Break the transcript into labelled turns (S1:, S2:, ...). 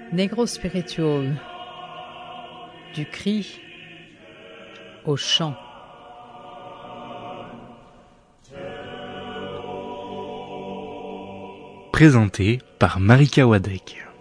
S1: Negro Spiritual, du cri au chant.
S2: Présenté par Marika Wadek.